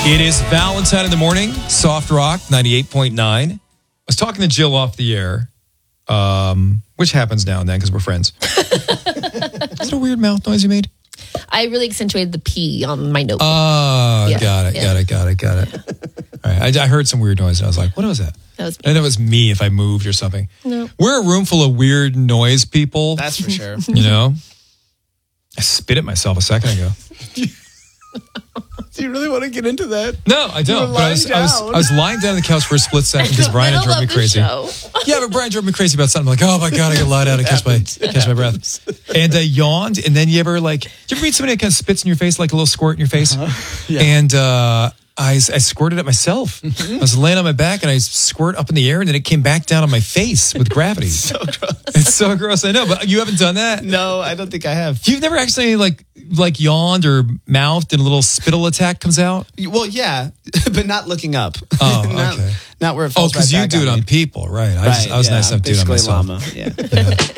It is Valentine in the morning, Soft Rock 98.9. I was talking to Jill off the air, which happens now and then because we're friends. Is it a weird mouth noise you made? I really accentuated the P on my notebook. Oh, got it. All right, I heard some weird noise and I was like, what was that? That was me. And that was me if I moved or something. No. We're a room full of weird noise people. That's for sure. You know? I spit at myself a second ago. Do you really want to get into that? No, I don't. But I was lying down on the couch for a split second because Brian drove me crazy. Yeah, but Brian drove me crazy about something. I'm like, oh my God, I gotta lie down and catch my breath. And I yawned. And then you ever meet somebody that kind of spits in your face, like a little squirt in your face? Yeah. And I squirted at myself. I was laying on my back and I squirt up in the air and then it came back down on my face with gravity. So gross. It's so gross. I know, but you haven't done that? No, I don't think I have. You've never actually like yawned or mouthed and a little spittle attack comes out? Well, yeah, but not looking up. Oh, okay. Not where it falls because right you back do it on me. people, right? I was nice enough to do it on myself. Llama. Yeah.